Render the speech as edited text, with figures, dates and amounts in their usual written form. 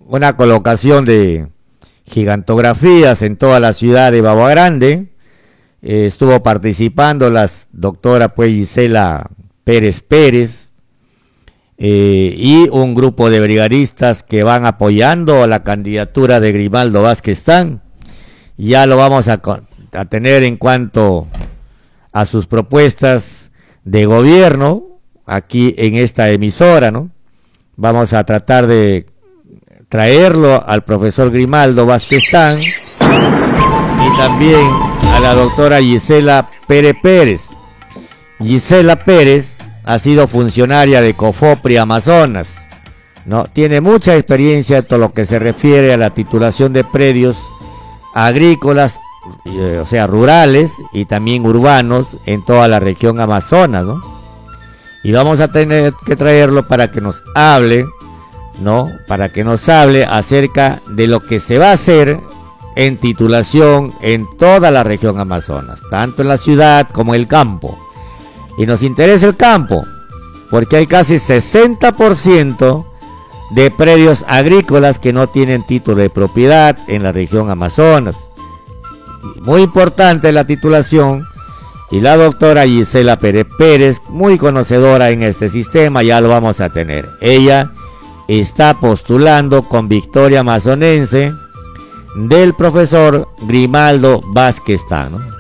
una colocación de gigantografías en toda la ciudad de Bagua Grande. Estuvo participando la doctora pues Gisela Pérez Pérez y un grupo de brigadistas que van apoyando la candidatura de Grimaldo Vázquez Tán. Ya lo vamos a tener en cuanto a sus propuestas de gobierno aquí en esta emisora, ¿no? Vamos a tratar de traerlo al profesor Grimaldo Vázquez Tán y también a la doctora Gisela Pérez Pérez. Gisela Pérez ha sido funcionaria de COFOPRI Amazonas, ¿no? Tiene mucha experiencia en todo lo que se refiere a la titulación de predios agrícolas, o sea, rurales y también urbanos en toda la región Amazonas, ¿no? Y vamos a tener que traerlo para que nos hable, ¿no? Para que nos hable acerca de lo que se va a hacer en titulación en toda la región Amazonas, tanto en la ciudad como en el campo. Y nos interesa el campo, porque hay casi 60% de predios agrícolas que no tienen título de propiedad en la región Amazonas. Muy importante la titulación, y la doctora Gisela Pérez Pérez, muy conocedora en este sistema, ya lo vamos a tener. Ella está postulando con victoria amazonense del profesor Grimaldo Vázquez Tán, ¿no?